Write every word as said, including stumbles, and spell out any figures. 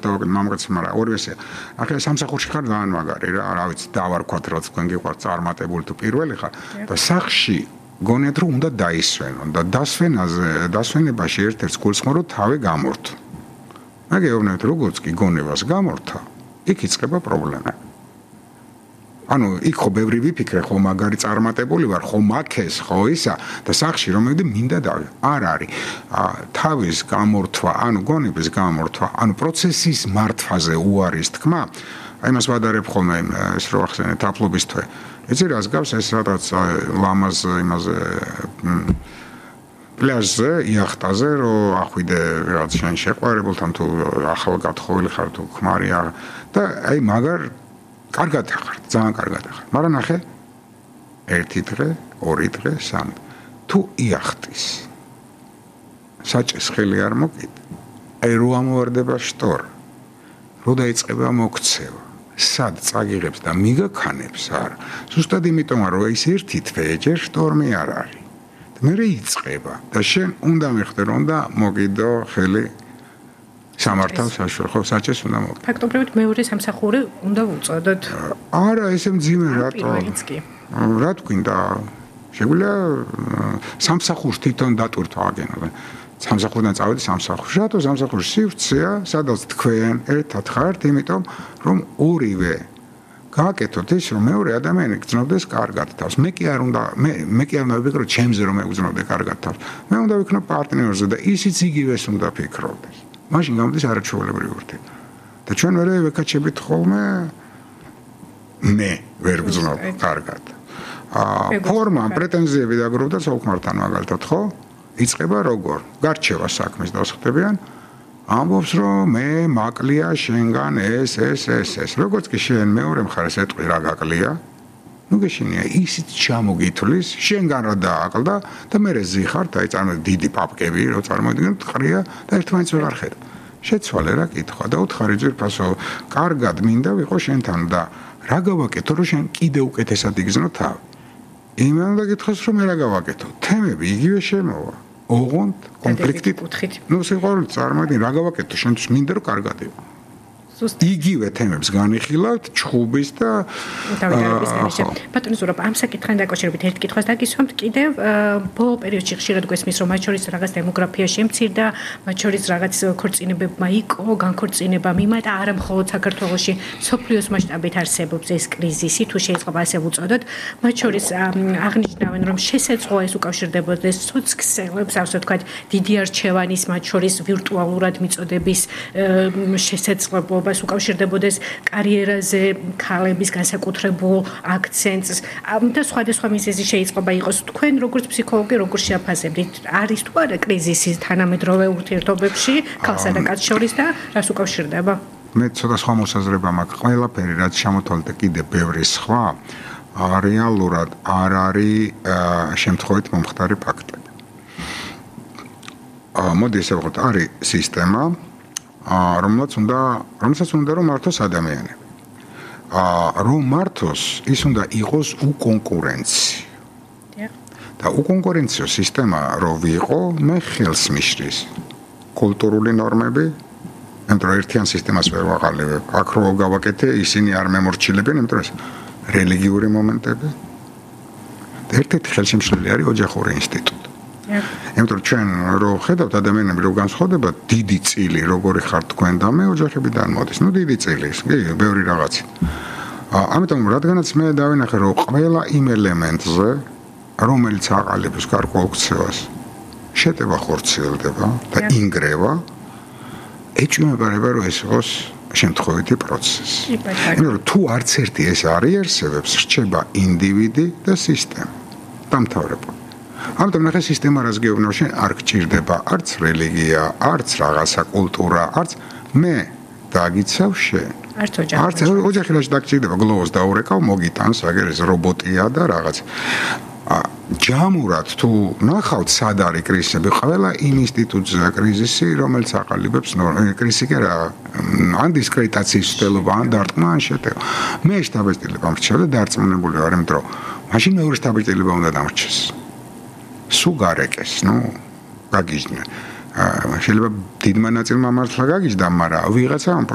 დავაკეთე მამაკაცი, მაგრამ ორივე ესე. ახლა სამსახურში ხარ ძალიან მაგარი რა, რა ვიცი, დავარქვათ რაც თქვენ გიყვართ წარმატებული თუ პირველი ხარ და სახში გონიათ რომ უნდა დაისვენონ და დასვენაზე, დასვენებაში ერთ-ერთ გულსხმო რომ თავი გამორთო. მე გეუბნებით როგორც კი გონებას გამორთა, იქ იწყება პრობლემა. ანუ იქ ხო ბევრი ვიფიქრე, ხო მაგარი წარმატებული ვარ, ხო მაქეს, ხო ისა და სახში რომ მივიდი მინდა დავი. არ არის. თავის გამორთვა, ანუ გონების გამორთვა, ანუ პროცესის მართვაზე უარის თქმა, აი მას ვადარებ ხოლმე ეს რო ახსენე თაფლობის თვე. იცი რას გავს ეს რაღაც ლამაზ იმაზე პლაჟზე, იახტაზე, რომ ახვიდე რაღაც შენ შეყვარებულთან თუ ახალ გათხოვილი ხარ თუ ქმარია და აი მაგარ კარგად ახარ, ძალიან კარგად ახარ. მაგრამ ნახე ერთი დღე, ორი დღე, სამი. თუ იახტის. საჭეს ხელი არ მოკიდ. აი რო ამოვარდება შტორ. რო დაიწყება მოქცევა. სად წაგიღებს და მიგაქანებს არა. ზუსტად იმიტომ რომ ის ერთი თვე ჯერ შტორმი არ არის. მე იწყება და შენ უნდა მიხდე რომ და მოგიდო ხელი სამართალ საშუალო ხო საჭეს უნდა მოგ. ფაქტობრივად მეორე სამსახური უნდა უწოდოთ. არა, ესე მძიმე რატო? რა თქვინდა? შეგვიძლია სამსახურს თვითონ დატვირთვა აგენო. სამსახურიდან წავედი სამსახურში. რატო სამსახურში სივრცეა, სადაც თქვენ ერთად ხართ, იმიტომ რომ ორივე გააკეთოთ ის რომ მეორე ადამიანი გძნობდეს კარგად თავს. მე კი არ უნდა მე მე კი არ უნდა ვფიქრო ჩემზე რომ ეგძნობდე კარგად თავს. მე უნდა ვიქნო პარტნიორზე და ისიც იგივეს უნდა ფიქრობდეს. მაშინ გამოდის არაჩვეულებრივი ურთიერთობა. და ჩვენ ვერ ვეკაჩებით ხოლმე მე ვერ გძნობ კარგად. აა ფორმა პრეტენზიები დაგროვდა საქმართან მაგალითად ხო? იწყება როგორ? გარჩევა საქმის დასახდებიან ამბობს რომ მე მაკლია შენგან ეს ეს ეს ეს როგორც კი შენ მეორე მხარეს ეტყვი რა გაკლია ნუ გეშინია ისიც ჩამოგითვლის შენგან რა დააკლდა და მე ზიხართ აი წარმოიდგინე დიდი პაპკები რო წარმოიდგინეთ ყრია და ერთმანეთს ვეღარ ხედავ შეცვალე რა კითხვა და უთხარი ძირფასო კარგად მინდა ვიყო შენთან და რა გავაკეთო რომ შენ კიდე უკეთესად იგზნო თავი იმან და გითხოს რომ მე რა გავაკეთო თემები იგივე შემოვა ოღონდ კონფლიქტი ნუ სიყვარული წარმოიდგინე რა გავაკეთო შენთვის მინდა რომ კარგად იყო იგივე თემებს განიხილავთ ჩხუბის და ბატონო ზურაბ ამ საკითხთან დაკავშირებით ერთ კითხვას დაგისვამთ კიდევ ბოლო პერიოდში ხშირად გვესმის რომ მათ შორის რაღაც დემოგრაფია შემცირდა მათ შორის რაღაც ქორწინებებმა იყო განქორწინება მიმატა არა მხოლოდ საქართველოში სოფლიოს მასშტაბით არსებობს ეს კრიზისი თუ შეიძლება ასე ვუწოდოთ მათ შორის აღნიშნავენ რომ შესაძლოა ეს უკავშირდებოდეს სოციქსელებს ასე ვთქვათ დიდი არჩევანის მათ შორის ვირტუალურად მიწოდების შესაძლებლობა უკავშირდებოდეს კარიერაზე ქალების განსაკუთრებულ აქცენტს და სხვადასხვა მიზეზი შეიძლება იყოს თქვენ როგორც ფსიქოლოგი როგორ შეაფასებთ არის თუ არა კრიზისი თანამედროვე ურთიერთობებში ქალსა და კაცს შორის და რას უკავშირდება მე ცოტა სხვა მოსაზრება მაქვს ყველაფერი რაც შემოთვალეთ კიდე ბევრი სხვა რეალურად არ არის შემთხვევით მომხდარი ფაქტები მოდი ესე ვთქვათ არის სისტემა რომელსაც უნდა რომელსაც უნდა რომ მართოს ადამიანები. აა რომ მართოს ის უნდა იყოს უკონკურენცი. და უკონკურენციო სისტემა რო ვიყო, მე ხელს მიშლის კულტურული ნორმები, იმიტომ რომ ერთიან სისტემას ვერ ვაყალიბებ. აქ რო გავაკეთე, ისინი არ მემორჩილებენ, იმიტომ რომ რელიგიური მომენტები. და ერთ-ერთი ხელშემშლელი არის ოჯახური ინსტიტუტი. იმიტომ რომ ჩვენ რო ხედავთ ადამიანები რო განსხვავდება დიდი წილი როგორი ხარ თქვენ და მე ოჯახებიდან მოდის ნუ დიდი წილი კი ბევრი რაღაცი ამიტომ რადგანაც მე დავინახე რომ ყველა იმ ელემენტზე რომელიც აყალიბებს გარკვეულ ქცევას შეტევა ხორციელდება და ინგრევა ეჭვმეპარება რომ ეს იყოს შემთხვევითი პროცესი იმიტომ რომ თუ არც ერთი ეს არ იარსებებს რჩება ინდივიდი და სისტემა დამთავრებული ამიტომ ნახე სისტემა რაც გეუბნო შენ არ გჭირდება არც რელიგია, არც რაღაცა კულტურა, არც მე დაგიცავ შენ. არც ოჯახი. არც ოჯახი რაც დაგჭირდება გლოვოს დაურეკავ, მოგიტანს, აგერ ეს რობოტია და რაღაც. ჯამურად თუ ნახავთ სად არის კრიზისები, ყველა იმ ინსტიტუტზეა კრიზისი, რომელიც აყალიბებს კრიზისი კი რა, ან დისკრედიტაციის ცდელობა, ან დარტყმა, ან შეტევა. მე შტაბ-ბიჭდილება მრჩევ და დარწმუნებული ვარ, იმიტომ რომ მაშინ მეორე შტაბ-ბიჭდილება უნდა დამრჩეს. სულ გარეკეს, ნუ გაგიჟნა. შეიძლება დიდმა ნაწილმა მართლა გაგიჟდა, მაგრამ ვიღაცა ამ